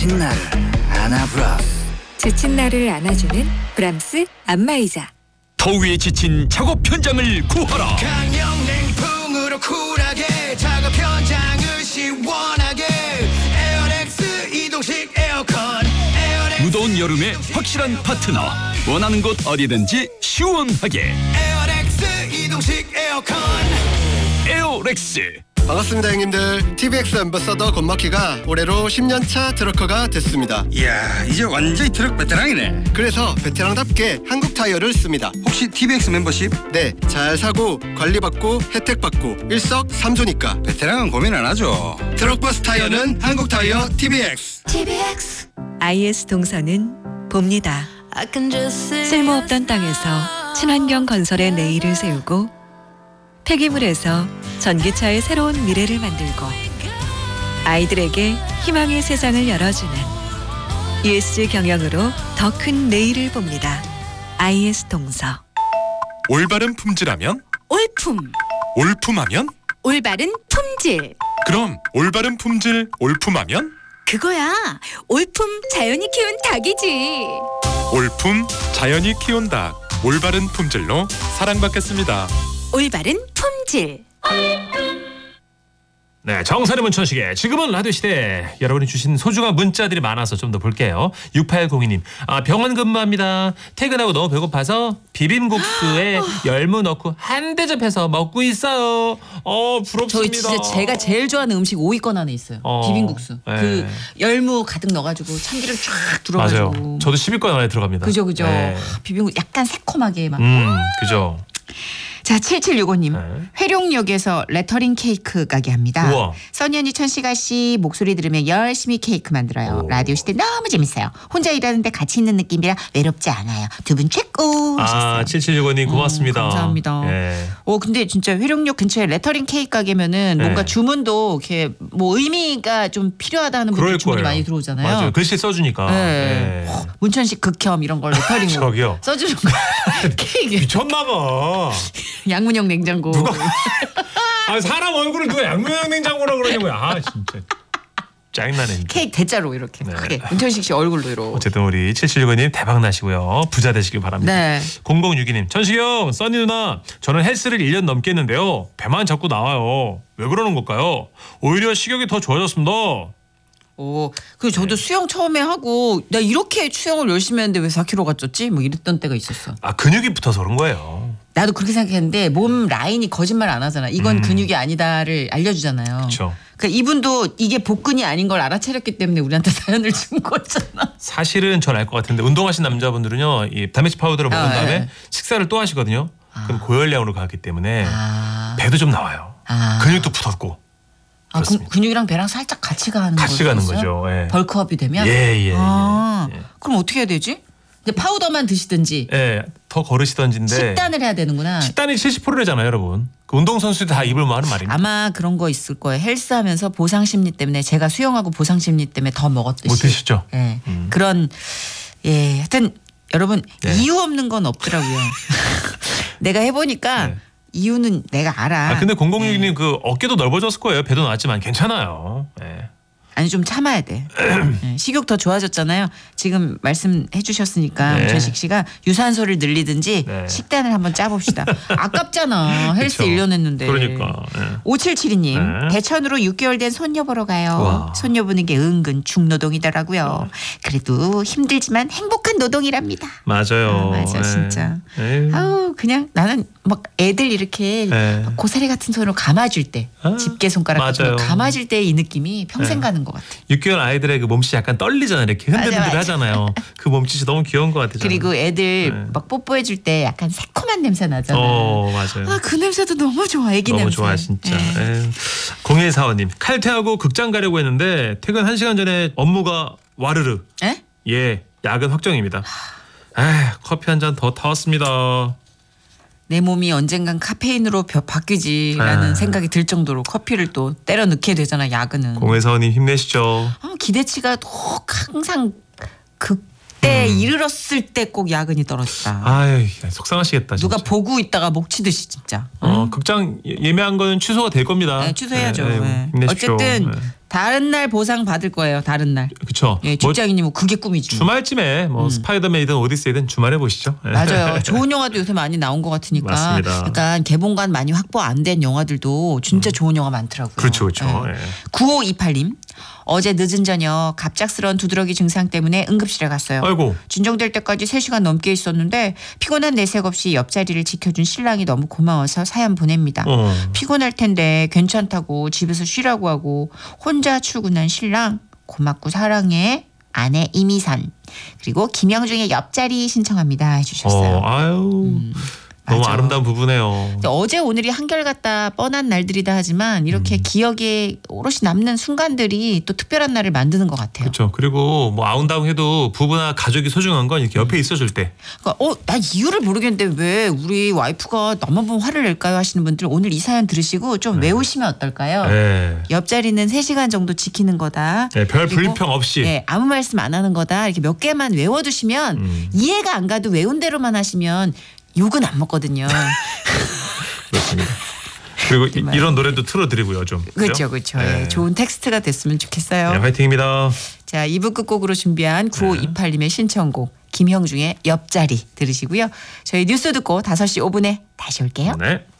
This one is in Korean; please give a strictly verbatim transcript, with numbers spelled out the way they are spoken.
지친 나를 안아브라스. 지친 나를 안아주는 브람스 안마의자. 더위에 지친 작업 현장을 구하라. 강력냉풍으로 쿨하게 작업 현장을 시원하게 에어렉스 이동식 에어컨. 에어렉스 무더운 여름에 확실한 파트너. 원하는 곳 어디든지 시원하게. 에어렉스 이동식 에어컨. 에어렉스. 반갑습니다 형님들. 티비엑스 앰버서더 권마키가 올해로 십 년 차 트럭커가 됐습니다. 이야, 이제 완전히 트럭 베테랑이네. 그래서 베테랑답게 한국 타이어를 씁니다. 혹시 티비엑스 멤버십? 네, 잘 사고 관리받고 혜택받고 일석삼조니까 베테랑은 고민 안 하죠. 트럭버스 타이어는 한국 타이어 티비엑스. 티비엑스. 아이에스 동서는 봅니다. 쓸모없던 땅에서 친환경 건설의 내일을 세우고 폐기물에서 전기차의 새로운 미래를 만들고 아이들에게 희망의 세상을 열어주는 이에스지 경영으로 더 큰 내일을 봅니다. 아이에스 동서. 올바른 품질하면? 올품. 올품하면? 올바른 품질. 그럼 올바른 품질 올품하면? 그거야. 올품 자연이 키운 닭이지. 올품 자연이 키운 닭. 올바른 품질로 사랑받겠습니다. 올바른 품질. 네, 정선의 문천식의 지금은 라디오 시대. 여러분이 주신 소중한 문자들이 많아서 좀 더 볼게요. 육팔공이 님, 아, 병원 근무합니다. 퇴근하고 너무 배고파서 비빔국수에 열무 넣고 한 대접해서 먹고 있어요. 어, 부럽습니다. 저희 진짜 제가 제일 좋아하는 음식 오 위권 안에 있어요. 어, 비빔국수. 네. 그 열무 가득 넣어가지고 참기름 쫙 들어가지고. 맞아요. 저도 십 위권 안에 들어갑니다. 그죠, 그죠. 네. 비빔국수 약간 새콤하게 막. 음, 그죠. 자, 칠칠육오 님. 네. 회룡역에서 레터링 케이크 가게 합니다. 우와. 써니 언니, 천식아 씨 목소리 들으면 열심히 케이크 만들어요. 오. 라디오 시대 너무 재밌어요. 혼자 일하는데 같이 있는 느낌이라 외롭지 않아요. 두 분 최고. 아, 하셨어요. 칠칠육오 님 고맙습니다. 음, 감사합니다. 예. 어 근데 진짜 회룡역 근처에 레터링 케이크 가게면은 네. 뭔가 주문도 이렇게 뭐 의미가 좀 필요하다는 분들 그럴 주문이 거예요. 많이 들어오잖아요. 맞아요. 글씨 써주니까. 네. 예. 어, 문천식 극혐 이런 걸 레터링으로 저기요. 써주는 거. 케이크. 미쳤나봐. 양문형 냉장고. 누가 아, 사람 얼굴을 누가 양모형 냉장고라 그러냐고요. 아, 진짜 짜증나네. 케이크 대자로 이렇게 네. 크게 문천식 씨 얼굴로 이렇게. 어쨌든 우리 칠칠육오 님 대박 나시고요. 부자 되시길 바랍니다. 네. 공공육이 님, 천식이 형, 써니 누나, 저는 헬스를 일 년 넘게 했는데요. 배만 자꾸 나와요. 왜 그러는 걸까요? 오히려 식욕이 더 좋아졌습니다. 오, 그 저도 수영 처음에 하고 나 이렇게 수영을 열심히 했는데 왜 사 킬로그램가 쪘지? 뭐 이랬던 때가 있었어. 아, 근육이 붙어서 그런 거예요. 나도 그렇게 생각했는데 몸 라인이 거짓말 안 하잖아. 이건 음. 근육이 아니다를 알려주잖아요. 그렇죠. 그러니까 이분도 이게 복근이 아닌 걸 알아차렸기 때문에 우리한테 사연을 준 거잖아. 사실은 전 알 것 같은데 운동하신 남자분들은요, 이 다메지 파우더를 먹은 아, 다음에 네. 식사를 또 하시거든요. 그럼 고열량으로 가기 때문에 아, 배도 좀 나와요. 아. 근육도 붙었고. 아, 그, 그렇습니다. 근육이랑 배랑 살짝 같이 가는 같이 가는 거였어요? 거죠. 예. 벌크업이 되면? 예, 예, 아, 예, 예. 그럼 어떻게 해야 되지? 근데 파우더만 드시든지 예, 더 걸으시던지인데 식단을 해야 되는구나. 식단이 칠십 퍼센트잖아요, 여러분. 그 운동선수들 다 입을 만한 말입니다. 아마 그런 거 있을 거예요. 헬스하면서 보상 심리 때문에 제가 수영하고 보상 심리 때문에 더 먹었듯이. 못 드시죠? 예. 음. 그런 예, 하여튼 여러분 네. 이유 없는 건 없더라고요. 내가 해보니까 네. 이유는 내가 알아. 아, 근데 공공육이 님 예. 그 어깨도 넓어졌을 거예요. 배도 나왔지만 괜찮아요. 예. 아니 좀 참아야 돼. 예, 식욕 더 좋아졌잖아요. 지금 말씀해 주셨으니까 네. 문천식 씨가 유산소를 늘리든지 네. 식단을 한번 짜봅시다. 아깝잖아. 헬스 그쵸. 일 년 했는데. 그러니까. 예. 오칠칠이 님 네. 대천으로 육 개월 된 손녀 보러 가요. 와. 손녀 보는 게 은근 중노동이더라고요. 그래도 힘들지만 행복한 노동이랍니다. 맞아요. 아, 맞아, 예. 진짜. 예. 아우 그냥 나는 막 애들 이렇게 네. 막 고사리 같은 손으로 감아줄 때 아, 집게 손가락 같은 맞아요. 거 감아줄 때 이 느낌이 평생 네. 가는 것 같아. 육 개월 아이들의 그 몸짓이 약간 떨리잖아요. 이렇게 맞아, 흔들흔들 맞아. 하잖아요. 그 몸짓이 너무 귀여운 것 같아요. 그리고 애들 네. 막 뽀뽀해줄 때 약간 새콤한 냄새 나잖아. 어, 맞아요. 아, 그 냄새도 너무 좋아. 애기 너무 냄새. 좋아 진짜. 예. 예. 공일사오 님 칼퇴하고 극장 가려고 했는데 퇴근 한 시간 전에 업무가 와르르. 에? 예, 야근 확정입니다. 아, 커피 한 잔 더 타왔습니다. 내 몸이 언젠간 카페인으로 벼- 바뀌지라는 아. 생각이 들 정도로 커피를 또 때려 넣게 되잖아. 야근은. 공일사오 님 힘내시죠. 아, 기대치가 꼭 항상 그때 음. 이르렀을 때 꼭 야근이 떨어졌다. 아유, 속상하시겠다. 진짜. 누가 보고 있다가 목 치듯이 진짜. 어, 극장 예- 예매한 거는 취소가 될 겁니다. 네, 취소해야죠. 예, 예, 네. 힘내십시오. 어쨌든 예. 다른 날 보상 받을 거예요. 다른 날. 그쵸. 예, 뭐 직장인님은 그게 꿈이지. 주말쯤에 뭐 스파이더맨이든 오디세이든 주말에 보시죠. 예. 맞아요. 좋은 영화도 요새 많이 나온 것 같으니까. 맞습니다. 약간 개봉관 많이 확보 안 된 영화들도 진짜 좋은 영화 많더라고요. 그렇죠, 그렇죠. 예. 예. 구오이팔님. 어제 늦은 저녁 갑작스러운 두드러기 증상 때문에 응급실에 갔어요. 아이고. 진정될 때까지 세 시간 넘게 있었는데 피곤한 내색 없이 옆자리를 지켜준 신랑이 너무 고마워서 사연 보냅니다. 어. 피곤할 텐데 괜찮다고 집에서 쉬라고 하고 혼자 출근한 신랑 고맙고 사랑해. 아내 이미선 그리고 김영중의 옆자리 신청합니다 해주셨어요. 어, 아유. 음, 너무 맞아. 아름다운 부부네요. 어제 오늘이 한결같다 뻔한 날들이다 하지만 이렇게 음. 기억에 오롯이 남는 순간들이 또 특별한 날을 만드는 것 같아요. 그렇죠. 그리고 뭐 아웅다웅해도 부부나 가족이 소중한 건 이렇게 옆에 있어줄 때. 그러니까 어, 난 이유를 모르겠는데 왜 우리 와이프가 나만 보면 화를 낼까요 하시는 분들 오늘 이 사연 들으시고 좀 외우시면 어떨까요? 네. 옆자리는 세 시간 정도 지키는 거다. 네, 별 그리고, 불평 없이. 네, 아무 말씀 안 하는 거다. 이렇게 몇 개만 외워두시면 음. 이해가 안 가도 외운 대로만 하시면 욕은 안 먹거든요. 그렇습니다. 그리고 이, 정말. 이런 노래도 틀어드리고요, 좀. 그렇죠, 그렇죠. 네. 예, 좋은 텍스트가 됐으면 좋겠어요. 네, 화이팅입니다. 자, 이 부 끝곡으로 준비한 구오이팔님의 신청곡 김형중의 옆자리 들으시고요. 저희 뉴스 듣고 다섯 시 오 분에 다시 올게요. 네.